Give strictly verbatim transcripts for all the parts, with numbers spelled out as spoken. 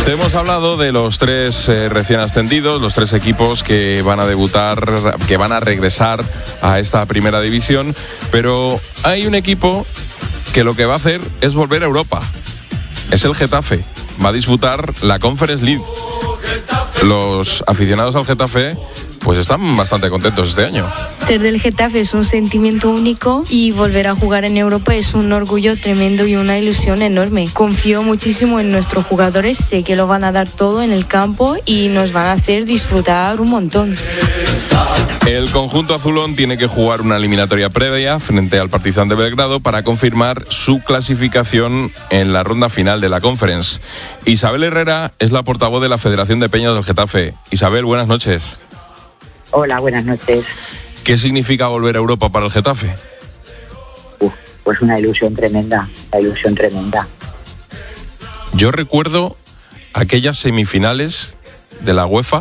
Te hemos hablado de los tres eh, recién ascendidos, los tres equipos que van a debutar, que van a regresar a esta primera división, pero hay un equipo que lo que va a hacer es volver a Europa. Es el Getafe. Va a disputar la Conference League. Los aficionados al Getafe pues están bastante contentos este año. Ser del Getafe es un sentimiento único y volver a jugar en Europa es un orgullo tremendo y una ilusión enorme. Confío muchísimo en nuestros jugadores, sé que lo van a dar todo en el campo y nos van a hacer disfrutar un montón. El conjunto azulón tiene que jugar una eliminatoria previa frente al Partizan de Belgrado para confirmar su clasificación en la ronda final de la Conference. Isabel Herrera es la portavoz de la Federación de Peñas del Getafe. Isabel, buenas noches. Hola, buenas noches. ¿Qué significa volver a Europa para el Getafe? Uf, pues una ilusión tremenda, una ilusión tremenda. Yo recuerdo aquellas semifinales de la UEFA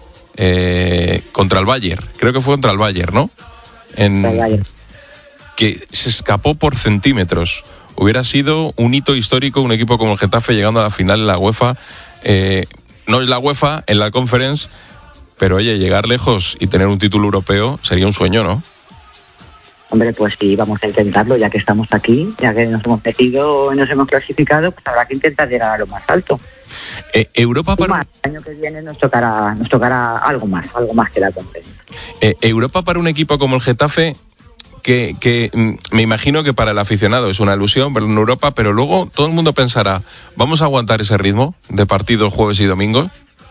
eh, contra el Bayern. Creo que fue contra el Bayern, ¿no? En, el Bayern. Que se escapó por centímetros. Hubiera sido un hito histórico un equipo como el Getafe llegando a la final en la UEFA. Eh, no es la UEFA, en la Conference. Pero oye, llegar lejos y tener un título europeo sería un sueño, ¿no? Hombre, pues sí, vamos a intentarlo, ya que estamos aquí, ya que nos hemos metido y nos hemos clasificado, pues habrá que intentar llegar a lo más alto. Eh, Europa para... Más, el año que viene nos tocará, nos tocará algo más, algo más que la Conference. Eh, Europa para un equipo como el Getafe, que, que me imagino que para el aficionado es una ilusión verlo en Europa, pero luego todo el mundo pensará, ¿vamos a aguantar ese ritmo de partidos jueves y domingos?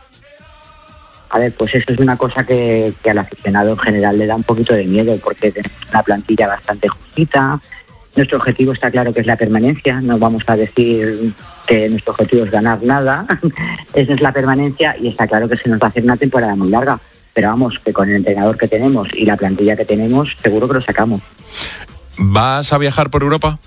A ver, pues eso es una cosa que, que al aficionado en general le da un poquito de miedo, porque tenemos una plantilla bastante justita. Nuestro objetivo está claro que es la permanencia, no vamos a decir que nuestro objetivo es ganar nada, esa es la permanencia y está claro que se nos va a hacer una temporada muy larga, pero vamos, que con el entrenador que tenemos y la plantilla que tenemos, seguro que lo sacamos. ¿Vas a viajar por Europa?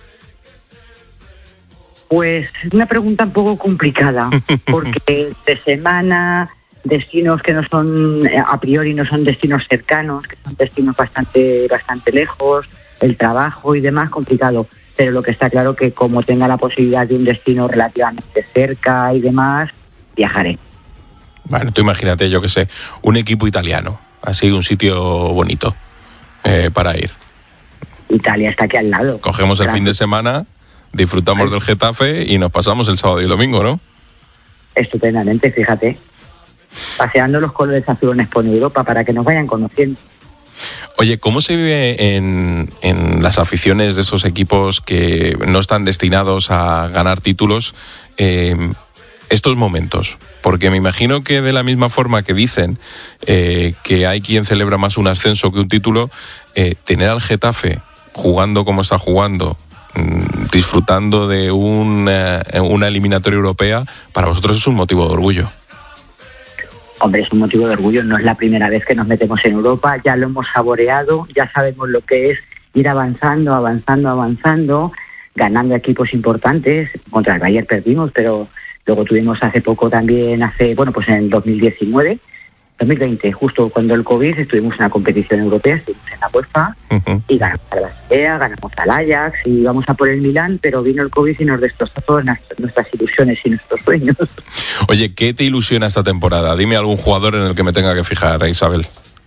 Pues es una pregunta un poco complicada, porque de semana... destinos que no son, a priori no son destinos cercanos, que son destinos bastante bastante lejos, el trabajo y demás, complicado. Pero lo que está claro que como tenga la posibilidad de un destino relativamente cerca y demás, viajaré. Bueno, tú imagínate, yo qué sé, un equipo italiano, así un sitio bonito eh, para ir. Italia está aquí al lado. Cogemos el Gracias. fin de semana, disfrutamos Ay. del Getafe y nos pasamos el sábado y el domingo, ¿no? Estupendamente, fíjate. Paseando los colores azulones por Europa para que nos vayan conociendo. Oye, ¿cómo se vive en, en las aficiones de esos equipos que no están destinados a ganar títulos eh, estos momentos? Porque me imagino que de la misma forma que dicen eh, que hay quien celebra más un ascenso que un título, eh, tener al Getafe jugando como está jugando, mmm, disfrutando de una, una eliminatoria europea, para vosotros es un motivo de orgullo. Hombre, es un motivo de orgullo, no es la primera vez que nos metemos en Europa, ya lo hemos saboreado, ya sabemos lo que es ir avanzando, avanzando, avanzando, ganando equipos importantes. Contra el Bayern perdimos, pero luego tuvimos hace poco también, hace bueno, pues en dos mil diecinueve, dos mil veinte, justo cuando el COVID, estuvimos en una competición europea, estuvimos en la UEFA uh-huh. y ganamos a la Basilea, ganamos al Ajax y íbamos a por el Milán, pero vino el COVID y nos destrozó todas nuestras ilusiones y nuestros sueños. Oye, ¿qué te ilusiona esta temporada? Dime algún jugador en el que me tenga que fijar, Isabel.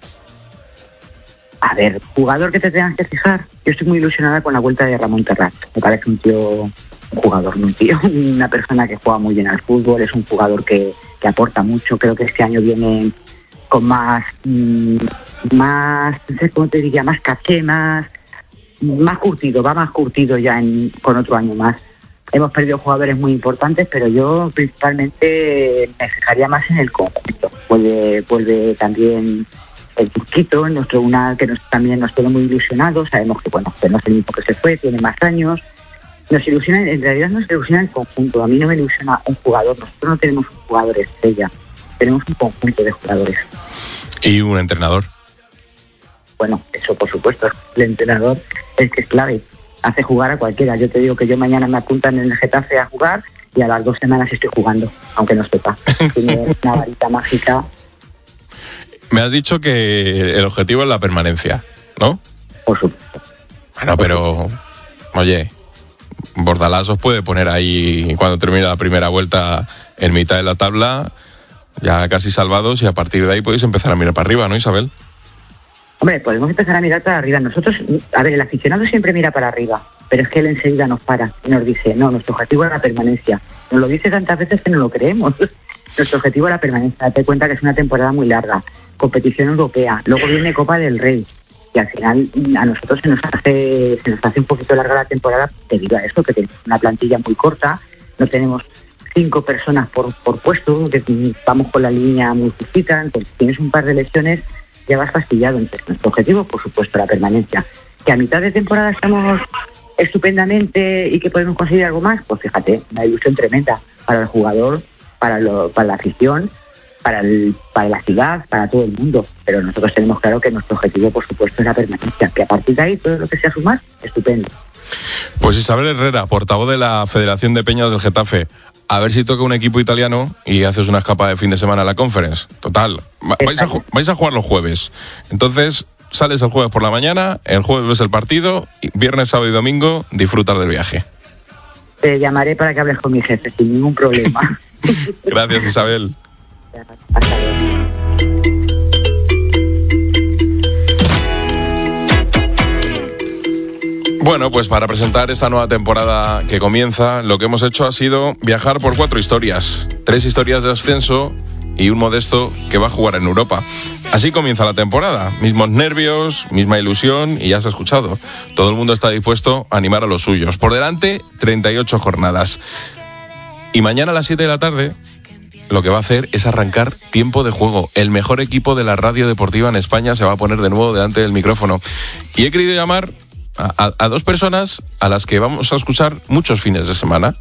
A ver, jugador que te tengas que fijar. Yo estoy muy ilusionada con la vuelta de Ramón Terrat. Me parece un tío, un jugador, no un tío, una persona que juega muy bien al fútbol, es un jugador que, que aporta mucho. Creo que este año viene con más, mmm, más, no sé cómo te diría, más caché, más, más curtido, va más curtido ya en, con otro año más. Hemos perdido jugadores muy importantes, pero yo principalmente me fijaría más en el conjunto. Vuelve, vuelve también el Turquito, nuestro Unal, que nos, también nos tiene muy ilusionados. Sabemos que bueno, que no es el mismo que se fue, tiene más años. Nos ilusiona, en realidad nos ilusiona el conjunto. A mí no me ilusiona un jugador. Nosotros no tenemos un jugador estrella. Tenemos un conjunto de jugadores. ¿Y un entrenador? Bueno, eso por supuesto. El entrenador es que es clave. Hace jugar a cualquiera. Yo te digo que yo mañana me apuntan en el Getafe a jugar y a las dos semanas estoy jugando, aunque no sepa. Tiene una varita mágica. Me has dicho que el objetivo es la permanencia, ¿no? Por supuesto. Bueno, pero, oye, Bordalás os puede poner ahí cuando termine la primera vuelta en mitad de la tabla, ya casi salvados, y a partir de ahí podéis empezar a mirar para arriba, ¿no, Isabel? Hombre, podemos empezar a mirar para arriba. Nosotros, a ver, el aficionado siempre mira para arriba, pero es que él enseguida nos para y nos dice, no, nuestro objetivo es la permanencia. Nos lo dice tantas veces que no lo creemos. Nuestro objetivo es la permanencia. Date cuenta que es una temporada muy larga, competición europea, luego viene Copa del Rey, y al final a nosotros se nos hace se nos hace un poquito larga la temporada debido a esto, que tenemos una plantilla muy corta, no tenemos cinco personas por, por puesto, que vamos con la línea muy justita, entonces tienes un par de lesiones, ya vas fastidiado. Entonces nuestro objetivo, por supuesto, la permanencia. Que a mitad de temporada estamos estupendamente y que podemos conseguir algo más, pues fíjate, una ilusión tremenda para el jugador, para, lo, para la afición, para, el, para la ciudad, para todo el mundo. Pero nosotros tenemos claro que nuestro objetivo, por supuesto, es la permanencia, que a partir de ahí todo lo que sea sumar, estupendo. Pues Isabel Herrera, portavoz de la Federación de Peñas del Getafe, a ver si toca un equipo italiano y haces una escapada de fin de semana a la Conference. Total, vais a, vais a jugar los jueves, entonces sales el jueves por la mañana, el jueves ves el partido, y viernes, sábado y domingo disfrutar del viaje. Te llamaré para que hables con mi jefe sin ningún problema. Gracias, Isabel. Hasta luego. Bueno, pues para presentar esta nueva temporada que comienza, lo que hemos hecho ha sido viajar por cuatro historias. Tres historias de ascenso y un modesto que va a jugar en Europa. Así comienza la temporada. Mismos nervios, misma ilusión, y ya se ha escuchado. Todo el mundo está dispuesto a animar a los suyos. Por delante, treinta y ocho jornadas. Y mañana a las siete de la tarde, lo que va a hacer es arrancar Tiempo de Juego. El mejor equipo de la radio deportiva en España se va a poner de nuevo delante del micrófono. Y he querido llamar a, a, a dos personas a las que vamos a escuchar muchos fines de semana.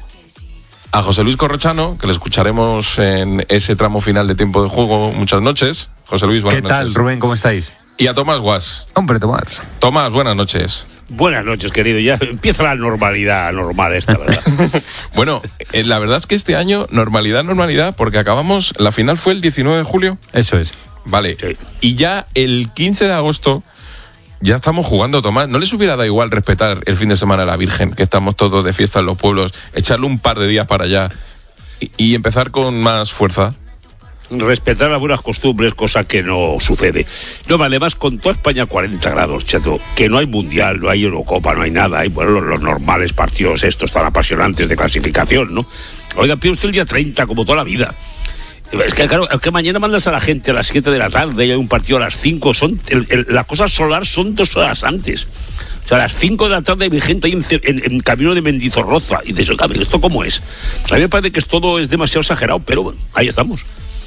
A José Luis Corrochano, que le escucharemos en ese tramo final de Tiempo de Juego muchas noches. José Luis, buenas noches. ¿Qué tal, Rubén? ¿Cómo estáis? Y a Tomás Guas. Hombre, Tomás. Tomás, buenas noches. Buenas noches, querido. Ya empieza la normalidad normal esta, ¿verdad? Bueno, eh, la verdad es que este año, normalidad, normalidad, porque acabamos, la final fue el diecinueve de julio. Eso es. Vale. Sí. Y ya el quince de agosto ya estamos jugando, Tomás. ¿No les hubiera dado igual respetar el fin de semana de la Virgen, que estamos todos de fiesta en los pueblos, echarle un par de días para allá y, y empezar con más fuerza? Respetar las buenas costumbres, cosa que no sucede. No, además, con toda España cuarenta grados, chato, que no hay mundial, no hay Eurocopa, no hay nada. Hay, bueno, los, los normales partidos estos tan apasionantes de clasificación, ¿no? Oiga, pide usted el día treinta, como toda la vida. Es que, claro, es que mañana mandas a la gente a las siete de la tarde y hay un partido a las cinco. Son, el, el, la cosa solar son dos horas antes. O sea, a las cinco de la tarde hay gente ahí en, en, en camino de Mendizorroza. Y dices, oiga, ¿esto cómo es? A mí me parece que todo es demasiado exagerado, pero bueno, ahí estamos.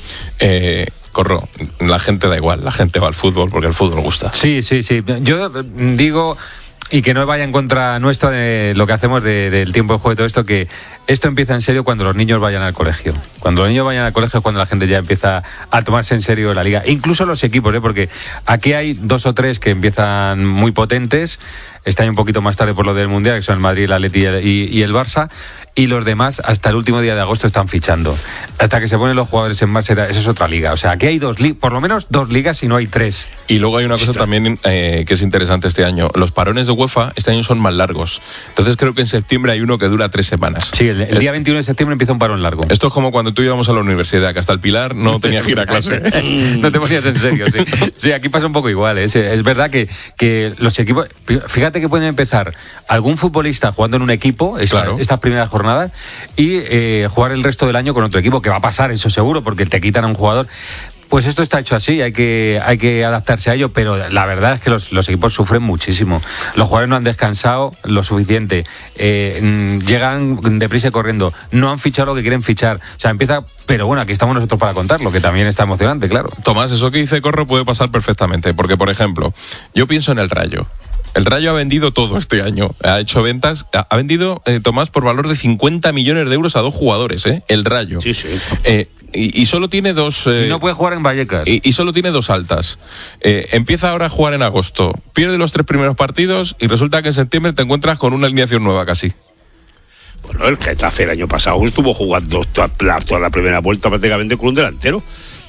Eh, Corro, la gente da igual, la gente va al fútbol porque el fútbol gusta. Sí, sí, sí. Yo digo, y que no vaya en contra nuestra de lo que hacemos de, del tiempo de juego y todo esto, que esto empieza en serio cuando los niños vayan al colegio. Cuando los niños vayan al colegio es cuando la gente ya empieza a tomarse en serio la liga. Incluso los equipos, ¿eh? Porque aquí hay dos o tres que empiezan muy potentes. Este año un poquito más tarde por lo del Mundial, que son el Madrid, el Atleti y, y el Barça. Y los demás hasta el último día de agosto están fichando. Hasta que se ponen los jugadores en marcha, esa es otra liga. O sea, aquí hay dos ligas, por lo menos dos ligas, si no hay tres. Y luego hay una cosa también eh, que es interesante este año. Los parones de UEFA este año son más largos. Entonces creo que en septiembre hay uno que dura tres semanas. Sí, el, el día veintiuno de septiembre empieza un parón largo. Esto es como cuando tú íbamos a la universidad, que hasta el Pilar no tenía que ir a clase. No te ponías en serio, sí. Sí, aquí pasa un poco igual, ¿eh? Es verdad que, que los equipos... Fíjate que pueden empezar algún futbolista jugando en un equipo esta, claro. estas primeras jornadas y eh, jugar el resto del año con otro equipo, que va a pasar, eso seguro, porque te quitan a un jugador. Pues esto está hecho así, hay que hay que adaptarse a ello, pero la verdad es que los, los equipos sufren muchísimo. Los jugadores no han descansado lo suficiente, eh, llegan deprisa y corriendo, no han fichado lo que quieren fichar. O sea, empieza, pero bueno, aquí estamos nosotros para contarlo, que también está emocionante, claro. Tomás, eso que dice Corro puede pasar perfectamente, porque por ejemplo, yo pienso en el Rayo. El Rayo ha vendido todo este año, ha hecho ventas, ha vendido, eh, Tomás, por valor de cincuenta millones de euros a dos jugadores, ¿eh? El Rayo. Sí, sí. Eh, y, y solo tiene dos... Eh, y no puede jugar en Vallecas. Y, y solo tiene dos altas. Eh, empieza ahora a jugar en agosto, pierde los tres primeros partidos y resulta que en septiembre te encuentras con una alineación nueva casi. Bueno, el Getafe el año pasado estuvo jugando toda la, toda la primera vuelta prácticamente con un delantero.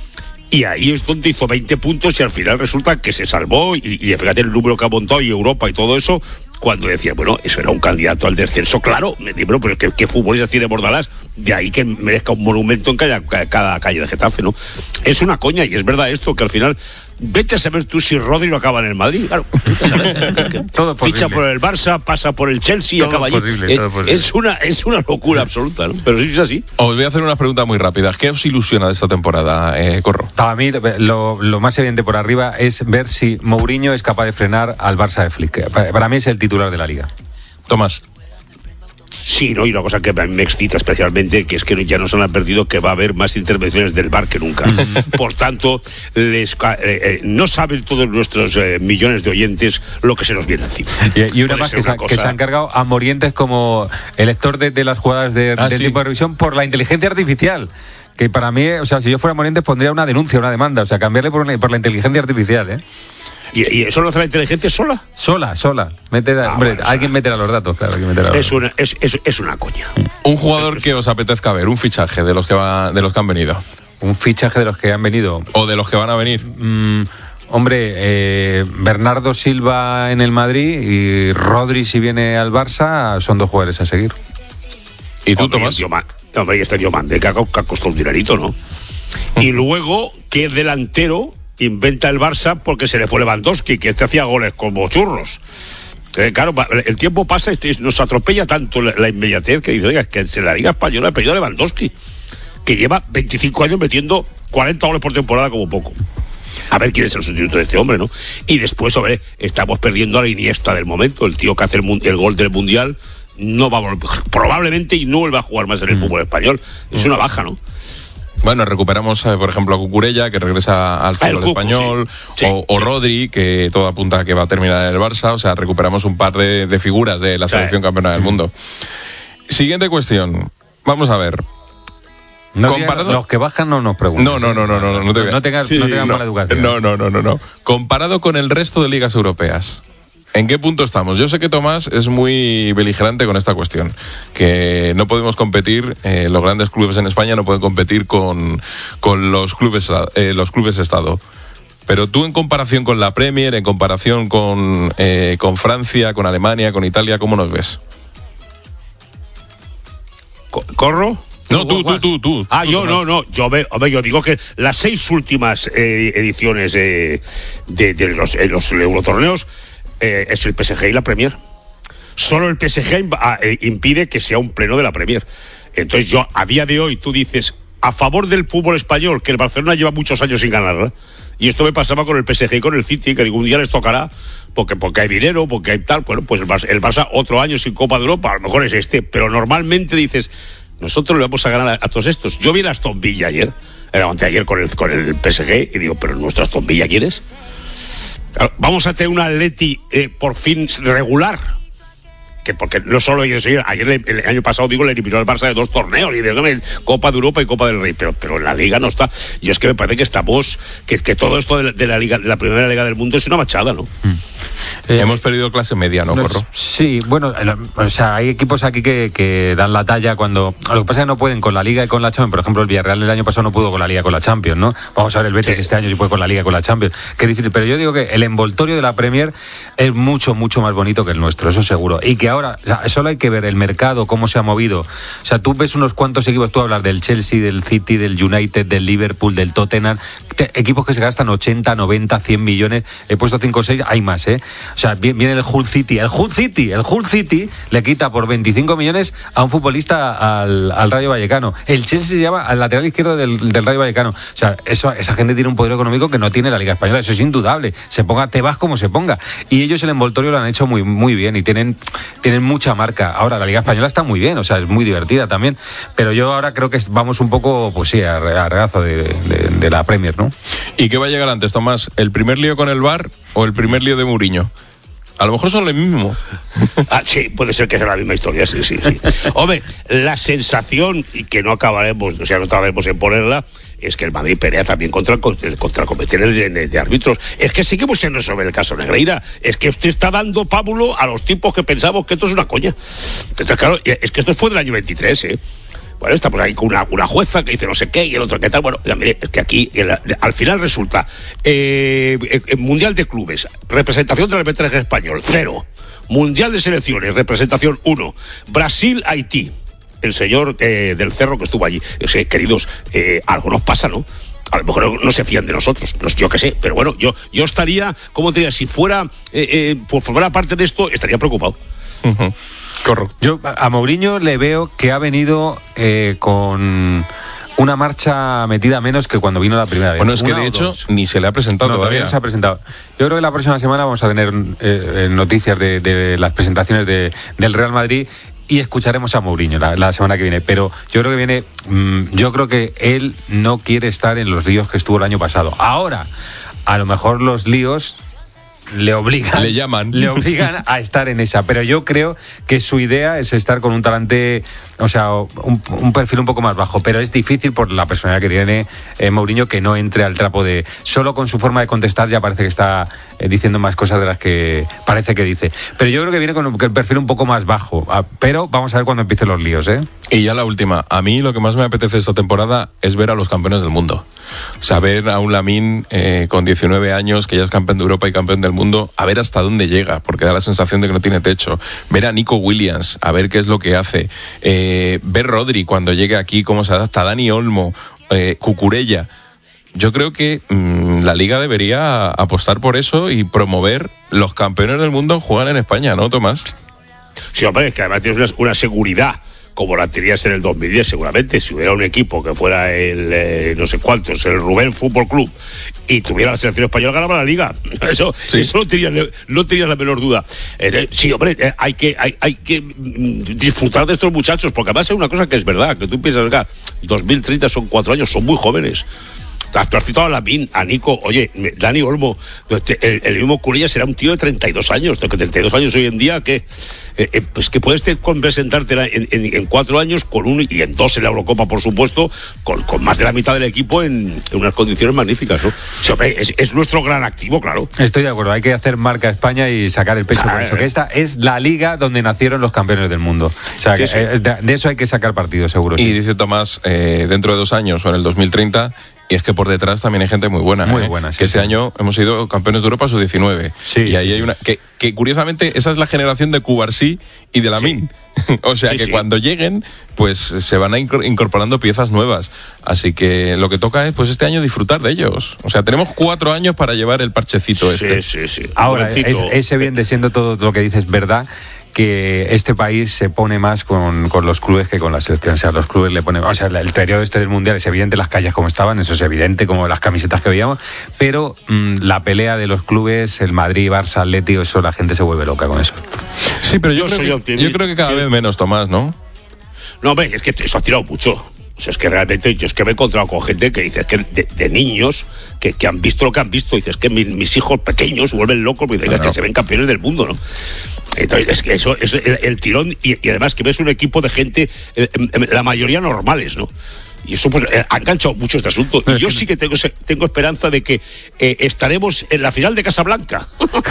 Y ahí es donde hizo veinte puntos y al final resulta que se salvó y, y fíjate el número que ha montado y Europa y todo eso, cuando decía, bueno, eso era un candidato al descenso, claro, me digo, pero ¿qué, qué futbolistas tiene Bordalás? De ahí que merezca un monumento en cada, cada calle de Getafe, ¿no? Es una coña, y es verdad esto, que al final, vete a saber tú si Rodri lo acaba en el Madrid, claro, vete a saber, todo ficha por el Barça, pasa por el Chelsea y acaba posible, allí. Es, es, una, es una locura absoluta, ¿no? Pero sí es así. Os voy a hacer unas preguntas muy rápidas. ¿Qué os ilusiona de esta temporada, eh, Corro? Para mí, lo, lo más evidente por arriba es ver si Mourinho es capaz de frenar al Barça de Flick. Para mí es el titular de la Liga. Tomás. Sí, ¿no? Y una cosa que a mí me excita especialmente, que es que ya nos han advertido que va a haber más intervenciones del V A R que nunca. Por tanto, les, eh, eh, no saben todos nuestros eh, millones de oyentes lo que se nos viene encima. Y, y una más, que, una se, cosa... que se han cargado a Morientes como el lector de, de las jugadas de, ah, del ¿sí? tiempo de revisión por la inteligencia artificial. Que para mí, o sea, si yo fuera Morientes pondría una denuncia, una demanda, o sea, cambiarle por, una, por la inteligencia artificial, ¿eh? ¿Y, ¿Y eso lo hace la inteligencia sola? Sola, sola. Mete, ah, hombre, bueno, alguien meterá los datos, claro. Alguien meterá es, una, es, es, es una coña. Un jugador que os apetezca ver, un fichaje de los que va, de los que han venido. Un fichaje de los que han venido. O de los que van a venir. Mm, hombre, eh, Bernardo Silva en el Madrid y Rodri si viene al Barça son dos jugadores a seguir. ¿Y tú, hombre, Tomás? Dioman, hombre, y este Diomande que ha, que ha costado un dinerito, ¿no? Y luego, ¿qué delantero inventa el Barça porque se le fue Lewandowski, que este hacía goles como churros? Eh, claro, el tiempo pasa y nos atropella tanto la, la inmediatez que dice, oiga, que en la Liga Española ha perdido Lewandowski, que lleva veinticinco años metiendo cuarenta goles por temporada como poco. A ver quién es el sustituto de este hombre, ¿no? Y después, hombre, estamos perdiendo a la Iniesta del momento, el tío que hace el, el gol del Mundial no va a volver, probablemente y no vuelva a jugar más en el mm. fútbol español. Es una baja, ¿no? Bueno, recuperamos, eh, por ejemplo, a Cucurella, que regresa al fútbol español, sí. Sí, o, o sí. Rodri, que todo apunta a que va a terminar en el Barça. O sea, recuperamos un par de, de figuras de la selección sí. campeona del mundo. Siguiente cuestión. Vamos a ver. No comparado... Los que bajan no nos preguntan. No, no, no, no, no, no, no, te no tengas, sí, no tengas no, mala educación. No, no, no, no, no. Comparado con el resto de ligas europeas, ¿en qué punto estamos? Yo sé que Tomás es muy beligerante con esta cuestión, que no podemos competir, eh, los grandes clubes en España no pueden competir con, con los clubes eh, los clubes Estado. Pero tú, en comparación con la Premier, en comparación con, eh, con Francia, con Alemania, con Italia, ¿cómo nos ves? ¿Corro? No, tú, tú, tú, tú. Ah, tú, yo no, no. Yo, ve, yo digo que las seis últimas eh, ediciones eh, de, de los, eh, los eurotorneos eh, es el P S G y la Premier. Solo el P S G eh, impide que sea un pleno de la Premier. Entonces yo, a día de hoy, tú dices, a favor del fútbol español, que el Barcelona lleva muchos años sin ganarla, y esto me pasaba con el P S G y con el City, que algún día les tocará, porque, porque hay dinero, porque hay tal, bueno, pues el Barça, el Barça otro año sin Copa de Europa, a lo mejor es este, pero normalmente dices, nosotros le vamos a ganar a, a todos estos. Yo vi a Aston Villa ayer, era ayer con el, con el P S G, y digo, pero nuestro Aston Villa, ¿quién es? Vamos a tener un Atleti eh, por fin regular, que porque no solo ellos, ayer el, el año pasado digo le eliminó al Barça de dos torneos y de Copa de Europa y Copa del Rey, pero pero en la Liga no está. Yo es que me parece que estamos que, que todo esto de la, de la Liga, de la primera Liga del mundo es una machada, ¿no? Mm. Eh, Hemos perdido clase media, ¿no, Corro? Sí, bueno, o sea, hay equipos aquí que, que dan la talla cuando... Lo que pasa es que no pueden con la Liga y con la Champions. Por ejemplo, el Villarreal el año pasado no pudo con la Liga y con la Champions, ¿no? Vamos a ver el Betis sí. este año si puede con la Liga y con la Champions. Qué difícil, pero yo digo que el envoltorio de la Premier es mucho, mucho más bonito que el nuestro, eso seguro. Y que ahora, o sea, solo hay que ver el mercado, cómo se ha movido. O sea, tú ves unos cuantos equipos, tú hablas del Chelsea, del City, del United, del Liverpool, del Tottenham, te, equipos que se gastan ochenta, noventa, cien millones. He puesto cinco o seis, hay más, ¿eh? O sea, viene el Hull City, el Hull City, el Hull City le quita por veinticinco millones a un futbolista al, al Rayo Vallecano. El Chelsea se llama al lateral izquierdo del, del Rayo Vallecano. O sea, eso, esa gente tiene un poder económico que no tiene la Liga Española, eso es indudable. Se ponga Tebas como se ponga. Y ellos el envoltorio lo han hecho muy, muy bien y tienen, tienen mucha marca. Ahora, la Liga Española está muy bien, o sea, es muy divertida también. Pero yo ahora creo que vamos un poco, pues sí, a, a regazo de, de, de la Premier, ¿no? ¿Y qué va a llegar antes, Tomás? ¿El primer lío con el V A R o el primer lío de Mourinho? A lo mejor son lo mismo. Ah, sí, puede ser que sea la misma historia, sí, sí, sí. Hombre, la sensación, y que no acabaremos, o sea, no tardaremos en ponerla, es que el Madrid pelea también contra, contra cometer de, de, de árbitros. Es que seguimos siendo sobre el caso Negreira. Es que usted está dando pábulo a los tipos que pensamos que esto es una coña. Entonces, claro, es que esto fue del año veintitrés, ¿eh? Bueno, estamos ahí con una, una jueza que dice no sé qué y el otro qué tal. Bueno, mire, es que aquí el, al final resulta eh, el Mundial de Clubes, representación del arbitraje español, cero. Mundial de Selecciones, representación uno, Brasil-Haití. El señor eh, del Cerro que estuvo allí. O sea, queridos, eh, algo nos pasa, ¿no? A lo mejor no, no se fían de nosotros, no, yo qué sé, pero bueno, yo yo estaría, ¿cómo te diría? Si fuera, eh, eh, por formar parte de esto, estaría preocupado. Uh-huh. Correcto. Yo a Mourinho le veo que ha venido eh, con una marcha metida menos que cuando vino la primera vez. Bueno, es que una de hecho dos. ni se le ha presentado no, todavía. todavía no se ha presentado. Yo creo que la próxima semana vamos a tener eh, noticias de, de las presentaciones de, del Real Madrid. Y escucharemos a Mourinho la, la semana que viene. Pero yo creo que viene. Mmm, yo creo que él no quiere estar en los líos que estuvo el año pasado. Ahora, a lo mejor los líos le obligan. Le llaman. Le obligan a estar en esa. Pero yo creo que su idea es estar con un talante, o sea, un, un perfil un poco más bajo. Pero es difícil por la personalidad que tiene eh, Mourinho que no entre al trapo de. Solo con su forma de contestar ya parece que está eh, diciendo más cosas de las que parece que dice. Pero yo creo que viene con el perfil un poco más bajo. Ah, pero vamos a ver cuando empiecen los líos, ¿eh? Y ya la última. A mí lo que más me apetece esta temporada es ver a los campeones del mundo. O sea, ver a un Lamine eh, con diecinueve años, que ya es campeón de Europa y campeón del mundo, a ver hasta dónde llega, porque da la sensación de que no tiene techo. Ver a Nico Williams, a ver qué es lo que hace. Eh, ver Rodri cuando llegue aquí, cómo se adapta. Dani Olmo, eh, Cucurella. Yo creo que mmm, la Liga debería apostar por eso y promover los campeones del mundo juegan en España, ¿no, Tomás? Sí, hombre, es que además tienes una, una seguridad como la tenías en el dos mil diez seguramente, si hubiera un equipo que fuera el eh, no sé cuántos, el Rubén Fútbol Club, y tuviera la selección española, ganaba la Liga. Eso, sí. eso no tenías no tenía la menor duda. Eh, sí, hombre, eh, hay que hay, hay que disfrutar de estos muchachos, porque además es una cosa que es verdad, que tú piensas, acá, dos mil treinta son cuatro años, son muy jóvenes. Tú has citado a Lamine, a Nico, oye, Dani Olmo, el, el mismo Curella será un tío de treinta y dos años, que treinta y dos años hoy en día, que eh, eh, pues que puedes presentarte en, en, en cuatro años con uno y en dos en la Eurocopa, por supuesto, con, con más de la mitad del equipo en, en unas condiciones magníficas, ¿no? Sí, hombre, es, es nuestro gran activo, claro. Estoy de acuerdo, hay que hacer marca a España y sacar el pecho por eso, que esta es la liga donde nacieron los campeones del mundo. O sea, sí, que, sí. Eh, de, de eso hay que sacar partido, seguro. Y sí. dice Tomás, eh, dentro de dos años o en el dos mil treinta... Y es que por detrás también hay gente muy buena. Muy ¿eh? buena, sí, que este sí. año hemos sido campeones de Europa sub diecinueve. Sí, y ahí sí, hay sí. una. Que, que curiosamente, esa es la generación de Cubarsí y de Lamine. Sí. O sea sí, que sí. cuando lleguen, pues se van a incorporando piezas nuevas. Así que lo que toca es, pues este año, disfrutar de ellos. O sea, tenemos cuatro años para llevar el parchecito este. Sí, sí, sí. Ahora, es, ese bien de siendo todo lo que dices verdad, que este país se pone más con, con los clubes que con la selección. O sea, los clubes le ponen... O sea, el periodo este del Mundial es evidente, las calles como estaban, eso es evidente, como las camisetas que veíamos, pero mmm, la pelea de los clubes, el Madrid, Barça, Atlético, eso, la gente se vuelve loca con eso. Sí, pero yo, yo, creo, que, yo creo que cada sí. vez menos, Tomás, ¿no? No, hombre, es que eso ha tirado mucho. O sea, es que realmente yo es que me he encontrado con gente que dice que de, de niños que, que han visto lo que han visto, dices que mi, mis hijos pequeños se vuelven locos porque claro. que se ven campeones del mundo, ¿no? Entonces, es que eso es el, el tirón y, y además que ves un equipo de gente, eh, la mayoría normales, ¿no? Y eso pues ha enganchado mucho este asunto. Y yo sí que tengo, tengo esperanza de que eh, estaremos en la final de Casablanca.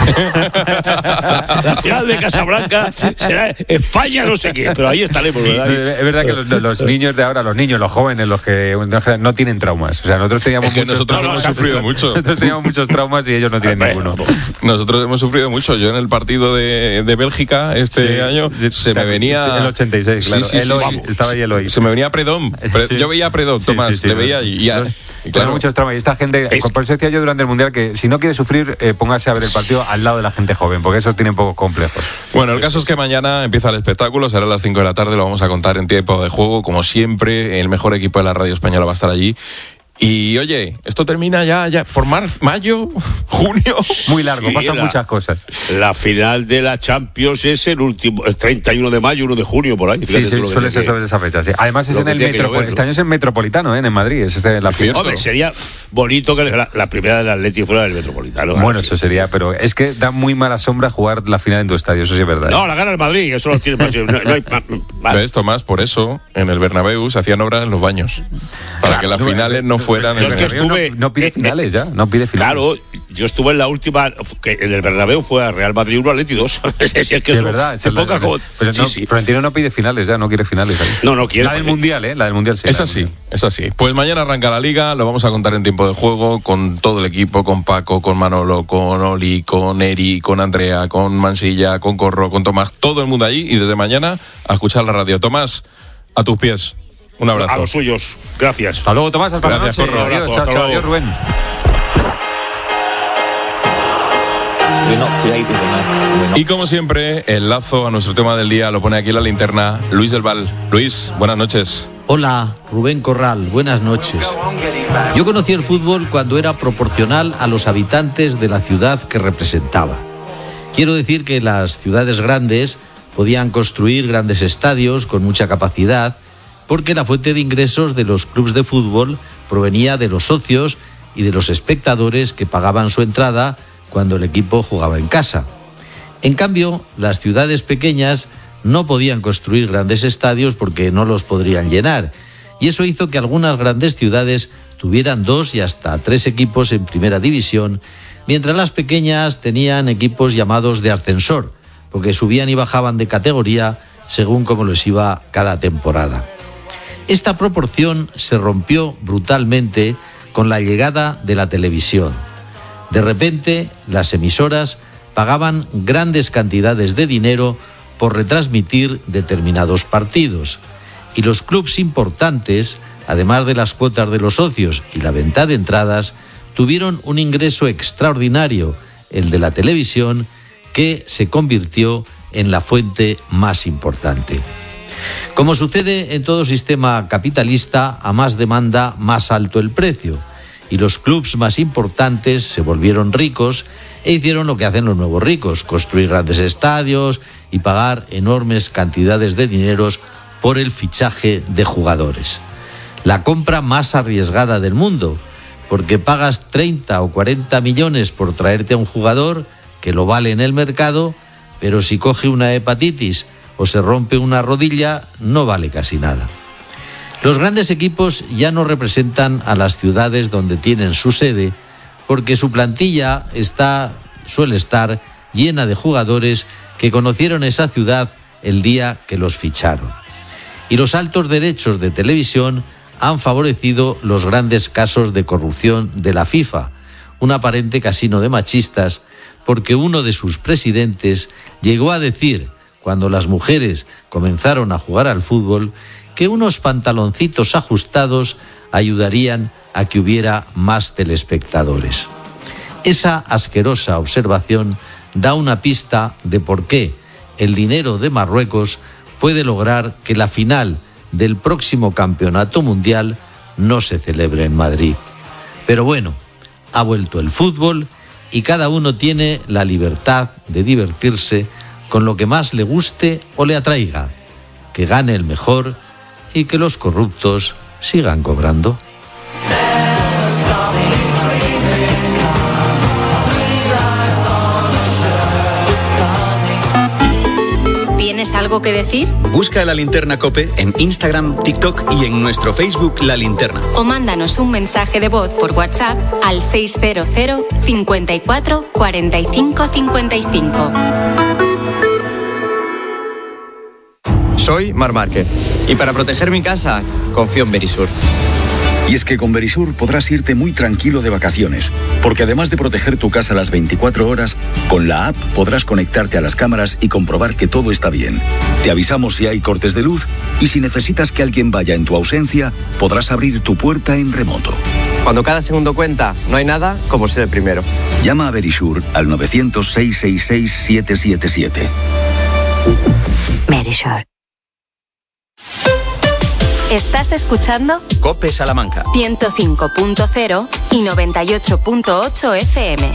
la, la final de Casablanca será España no sé qué, pero ahí estaremos, ¿verdad? Es verdad que los, los niños de ahora, los niños, los jóvenes, los que no tienen traumas. O sea, nosotros teníamos es que muchos nosotros traumas, hemos sufrido mucho. Nosotros teníamos muchos traumas y ellos no tienen ninguno. Nosotros hemos sufrido mucho. Yo en el partido de, de Bélgica este sí, año se me venía... El ochenta y seis, claro. Sí, sí, Eloy, sí, estaba ahí Eloy. Se me venía Predom. Pre, sí. Yo veía a Predom, sí, Tomás, sí, sí, le veía y ya... Los, y claro, muchos traumas. Y esta gente, es... por eso decía yo durante el Mundial que si no quiere sufrir, eh, póngase a ver el partido al lado de la gente joven, porque esos tienen pocos complejos. Bueno, el caso es que mañana empieza el espectáculo, será a las cinco de la tarde, lo vamos a contar en tiempo de juego, como siempre, el mejor equipo de la radio española va a estar allí. Y oye, esto termina ya, ya por marzo, mayo, junio. Muy largo, sí, pasan la, muchas cosas. La final de la Champions es el último, el treinta y uno de mayo, uno de junio, por ahí. Fíjate, sí, sí, suele ser sobre esa fecha, sí. Además es en el Metropolitano, este año es en Metropolitano, ¿eh? En Madrid, es este, la final. Hombre, sería bonito que la, la primera del Atlético fuera del Metropolitano. Bueno, eso sí. sería, pero es que da muy mala sombra jugar la final en tu estadio, eso sí es verdad. No, ¿eh? La gana el Madrid, eso lo tiene más. No, no hay, ¿ves, Tomás? Por eso, en el Bernabéu se hacían obras en los baños. Para claro, que las finales no fueran fuera. Yo es que estuve, no, no pide finales ya, no pide finales. Claro, yo estuve en la última, que en el Bernabéu fue a Real Madrid uno, Atleti dos. Es que sí, eso, es verdad. Es se la, poca la, como, pero sí, no, sí. Florentino no pide finales ya, no quiere finales. Ahí. No, no quiere. La del Mundial, ¿eh? La del Mundial sí. Es así, es así. Pues mañana arranca la Liga, lo vamos a contar en tiempo de juego con todo el equipo, con Paco, con Manolo, con Oli, con Eri, con Andrea, con Mansilla, con Corro, con Tomás, todo el mundo allí y desde mañana a escuchar la radio. Tomás, a tus pies. Un abrazo. A los suyos. Gracias. Hasta luego, Tomás. Hasta Gracias, la noche. Corro. Adiós, Abrazo, chao, hasta chao. luego. Adiós, Rubén. Y como siempre, el lazo a nuestro tema del día lo pone aquí la linterna Luis del Val. Luis, buenas noches. Hola, Rubén Corral, buenas noches. Yo conocí el fútbol cuando era proporcional a los habitantes de la ciudad que representaba. Quiero decir que las ciudades grandes podían construir grandes estadios con mucha capacidad porque la fuente de ingresos de los clubes de fútbol provenía de los socios y de los espectadores que pagaban su entrada cuando el equipo jugaba en casa. En cambio, las ciudades pequeñas no podían construir grandes estadios porque no los podrían llenar, y eso hizo que algunas grandes ciudades tuvieran dos y hasta tres equipos en primera división, mientras las pequeñas tenían equipos llamados de ascensor, porque subían y bajaban de categoría según cómo les iba cada temporada. Esta proporción se rompió brutalmente con la llegada de la televisión. De repente, las emisoras pagaban grandes cantidades de dinero por retransmitir determinados partidos, y los clubes importantes, además de las cuotas de los socios y la venta de entradas, tuvieron un ingreso extraordinario, el de la televisión, que se convirtió en la fuente más importante. Como sucede en todo sistema capitalista, a más demanda, más alto el precio, y los clubes más importantes se volvieron ricos e hicieron lo que hacen los nuevos ricos, construir grandes estadios y pagar enormes cantidades de dineros por el fichaje de jugadores. La compra más arriesgada del mundo, porque pagas treinta o cuarenta millones por traerte a un jugador que lo vale en el mercado, pero si coge una hepatitis o se rompe una rodilla, no vale casi nada. Los grandes equipos ya no representan a las ciudades donde tienen su sede, porque su plantilla está, suele estar llena de jugadores que conocieron esa ciudad el día que los ficharon. Y los altos derechos de televisión han favorecido los grandes casos de corrupción de la FIFA, un aparente casino de machistas, porque uno de sus presidentes llegó a decir, cuando las mujeres comenzaron a jugar al fútbol, que unos pantaloncitos ajustados ayudarían a que hubiera más telespectadores. Esa asquerosa observación da una pista de por qué el dinero de Marruecos puede lograr que la final del próximo campeonato mundial no se celebre en Madrid. Pero bueno, ha vuelto el fútbol y cada uno tiene la libertad de divertirse con lo que más le guste o le atraiga, que gane el mejor y que los corruptos sigan cobrando. ¿Tienes algo que decir? Busca La Linterna COPE en Instagram, TikTok y en nuestro Facebook La Linterna. O mándanos un mensaje de voz por WhatsApp al seis cero cero, cincuenta y cuatro, cuarenta y cinco, cincuenta y cinco. Soy Mar Márquez y para proteger mi casa confío en Verisur. Y es que con Verisur podrás irte muy tranquilo de vacaciones, porque además de proteger tu casa las veinticuatro horas, con la app podrás conectarte a las cámaras y comprobar que todo está bien. Te avisamos si hay cortes de luz y si necesitas que alguien vaya en tu ausencia, podrás abrir tu puerta en remoto. Cuando cada segundo cuenta, no hay nada como ser el primero. Llama a Verisur al novecientos, seiscientos sesenta y seis, setecientos setenta y siete. Verisur. Estás escuchando COPE Salamanca ciento cinco punto cero y noventa y ocho punto ocho F M.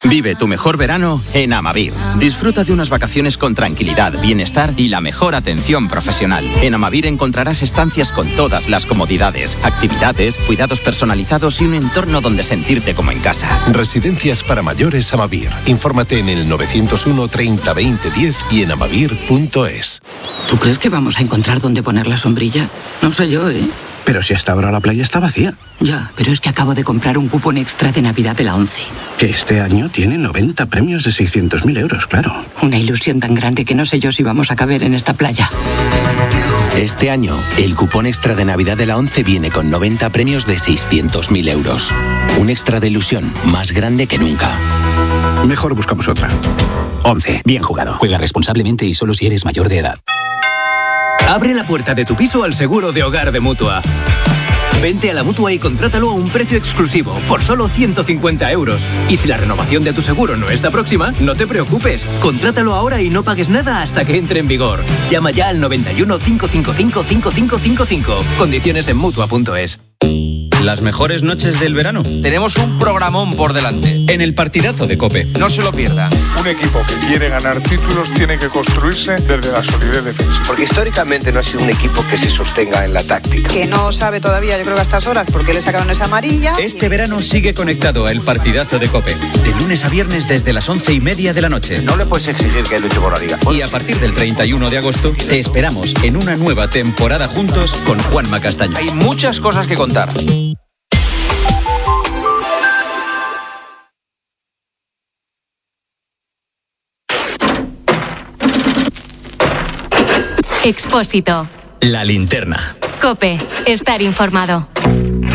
Vive tu mejor verano en Amavir. Disfruta de unas vacaciones con tranquilidad, bienestar y la mejor atención profesional. En Amavir encontrarás estancias con todas las comodidades, actividades, cuidados personalizados y un entorno donde sentirte como en casa. Residencias para mayores Amavir. Infórmate en el nueve cero uno, treinta, veinte, diez y en amavir punto es. ¿Tú crees que vamos a encontrar dónde poner la sombrilla? No sé yo, ¿eh? Pero si hasta ahora la playa está vacía. Ya, pero es que acabo de comprar un cupón extra de Navidad de la ONCE. Que este año tiene noventa premios de seiscientos mil euros, claro. Una ilusión tan grande que no sé yo si vamos a caber en esta playa. Este año, el cupón extra de Navidad de la ONCE viene con noventa premios de seiscientos mil euros. Un extra de ilusión más grande que nunca. Mejor buscamos otra. ONCE. Bien jugado. Juega responsablemente y solo si eres mayor de edad. Abre la puerta de tu piso al seguro de hogar de Mutua. Vente a la Mutua y contrátalo a un precio exclusivo, por solo ciento cincuenta euros. Y si la renovación de tu seguro no está próxima, no te preocupes. Contrátalo ahora y no pagues nada hasta que entre en vigor. Llama ya al noventa y uno, cinco cinco cinco, cinco cinco cinco cinco. Condiciones en Mutua punto es. Las mejores noches del verano. Tenemos un programón por delante. En el partidazo de COPE. No se lo pierda. Un equipo que quiere ganar títulos tiene que construirse desde la solidez defensiva. Porque históricamente no ha sido un equipo que se sostenga en la táctica. Que no sabe todavía, yo creo que a estas horas, por qué le sacaron esa amarilla. Este verano sigue conectado a el partidazo de COPE. De lunes a viernes desde las once y media de la noche. No le puedes exigir que luche por la liga. Y a partir del treinta y uno de agosto te esperamos en una nueva temporada juntos con Juanma Castaño. Hay muchas cosas que contar. Expósito. La linterna. COPE. Estar informado.